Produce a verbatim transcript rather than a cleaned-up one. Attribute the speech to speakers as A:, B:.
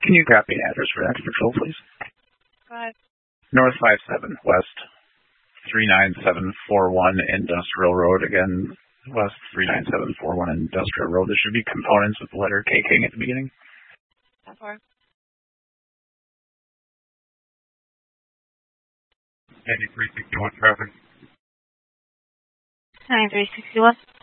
A: Can you copy an address for that patrol, please?
B: Five.
A: North five seven, west three nine seven four one Industrial Road. Again, west three nine seven four one Industrial Road. There should be components with the letter K King at the beginning.
B: How far?
A: ninety-three sixty-one traffic.
B: ninety-three sixty-one.